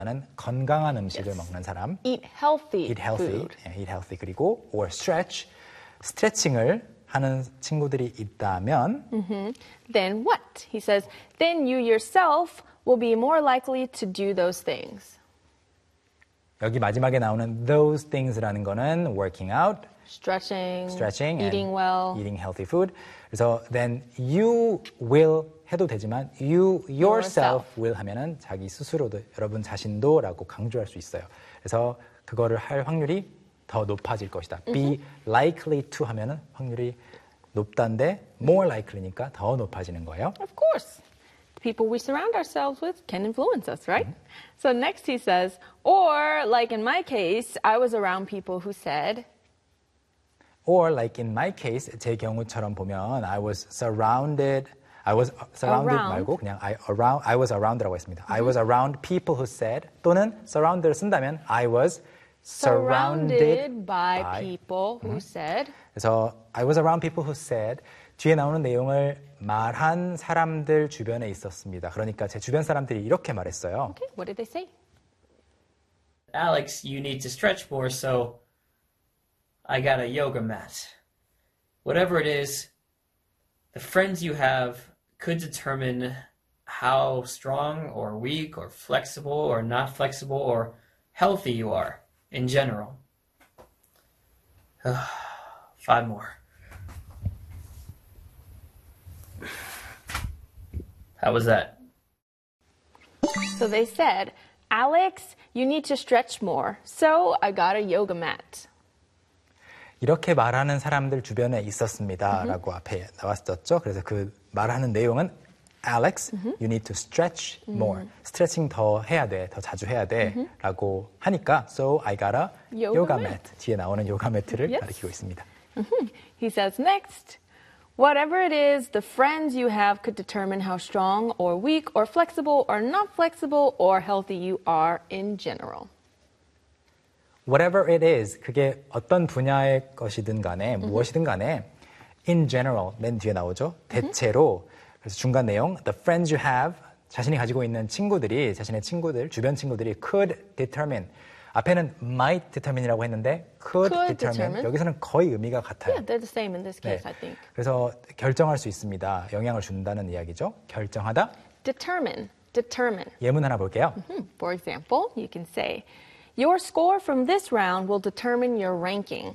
는 건강한 음식을 먹는 사람. Eat healthy Eat healthy. food. Eat healthy. 그리고 or stretch. 스트레칭을 하는 친구들이 있다면 Then what? He says, then you yourself will be more likely to do those things. 여기 마지막에 나오는 those things라는 거는 working out, Stretching, and eating well. eating healthy food. 그래서 then you will 해도 되지만 you yourself will 하면은 자기 스스로도 여러분 자신도라고 강조할 수 있어요. 그래서 그거를 할 확률이 더 높아질 것이다. Be likely to 하면은 확률이 높다인데 more likely니까 더 높아지는 거예요. Of course. The people we surround ourselves with can influence us, right? So next he says, or like in my case, I was around people who said, Or like in my case, 제 경우처럼 보면 I was surrounded 말고 그냥 I was around라고 했습니다. I was around people who said 또는 surround를 쓴다면 I was surrounded by people who said. 그래서 I was around people who said 뒤에 나오는 내용을 말한 사람들 주변에 있었습니다. 그러니까 제 주변 사람들이 이렇게 말했어요. Okay, what did they say? Alex, you need to stretch more, so I got a yoga mat. Whatever it is, the friends you have could determine how strong or weak or flexible or not flexible or healthy you are in general. 5 more. How was that? So they said, Alex, you need to stretch more. So I got a yoga mat. 이렇게 말하는 사람들 주변에 있었습니다. 라고 앞에 나왔었죠. 그래서 그 말하는 내용은 Alex, you need to stretch more. 스트레칭 더 해야 돼. 더 자주 해야 돼. 라고 하니까 So I got a yoga mat. 뒤에 나오는 요가 매트를 가리키고 있습니다. He says next, whatever it is, the friends you have could determine how strong or weak or flexible or not flexible or healthy you are in general. Whatever it is, 그게 어떤 분야의 것이든 간에 무엇이든 간에 in general, 맨 뒤에 나오죠. 대체로 그래서 중간 내용 the friends you have, 자신이 가지고 있는 친구들이 자신의 친구들, 주변 친구들이 could determine 앞에는 might determine이라고 했는데 could determine 여기서는 거의 의미가 같아요. Yeah, they're the same in this case, I think. 그래서 결정할 수 있습니다. 영향을 준다는 이야기죠. 결정하다. Determine. 예문 하나 볼게요. For example, you can say, your score from this round will determine your ranking.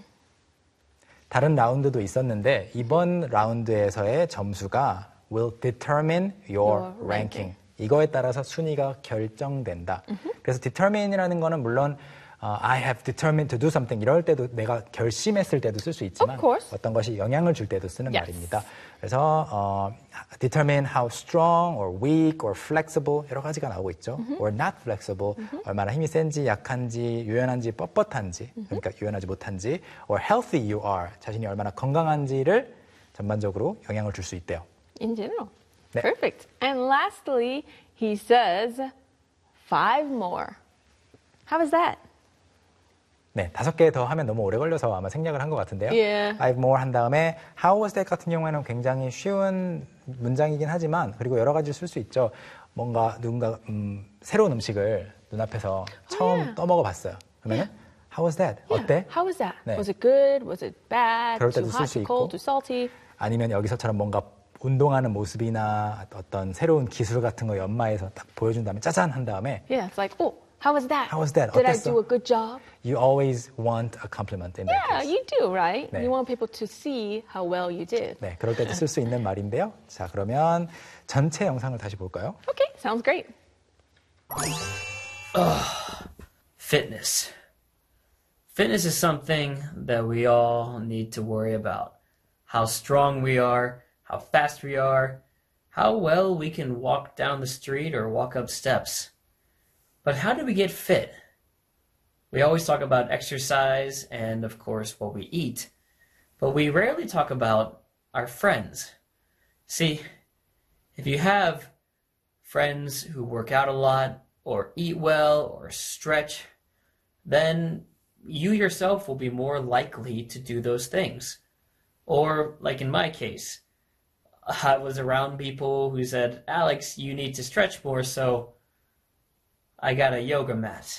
다른 라운드도 있었는데 이번 라운드에서의 점수가 will determine your ranking. 이거에 따라서 순위가 결정된다. 그래서 determine이라는 거는 물론 I have determined to do something 이럴 때도 내가 결심했을 때도 쓸 수 있지만 어떤 것이 영향을 줄 때도 쓰는 말입니다. 그래서 determine how strong or weak or flexible 여러 가지가 나오고 있죠. or not flexible 얼마나 힘이 센지 약한지 유연한지 뻣뻣한지 그러니까 유연하지 못한지 or healthy you are 자신이 얼마나 건강한지를 전반적으로 영향을 줄 수 있대요. In general. 네. Perfect. And lastly, he says 5 more. How is that? 네, 5개 더 하면 너무 오래 걸려서 아마 생략을 한 것 같은데요. Yeah. 5 more 한 다음에 how was that 같은 경우에는 굉장히 쉬운 문장이긴 하지만 그리고 여러 가지를 쓸 수 있죠. 뭔가 누군가 새로운 음식을 눈앞에서 처음 떠먹어 봤어요. 그러면 how was that? 어때? How was that? 네. Was it good? Was it bad? 그럴 Too 때도 쓸 hot, 수 too 있고. cold, too salty? 아니면 여기서처럼 뭔가 운동하는 모습이나 어떤 새로운 기술 같은 거 연마해서 딱 보여준 다음에 짜잔 한 다음에 Yeah, it's like, oh, how was that? How was that? Did I 어땠어? do a good job? You always want a compliment in that Yeah, case. you do, right? 네. You want people to see how well you did. 네, 그럴 때도 쓸 수 있는 말인데요. 자, 그러면 전체 영상을 다시 볼까요? Okay, sounds great. Fitness. Fitness is something that we all need to worry about. How strong we are, how fast we are, how well we can walk down the street or walk up steps. But how do we get fit? We always talk about exercise and, of course, what we eat, but we rarely talk about our friends. See, if you have friends who work out a lot or eat well or stretch, then you yourself will be more likely to do those things. Or, like in my case, I was around people who said, Alex, you need to stretch more, so I got a yoga mat.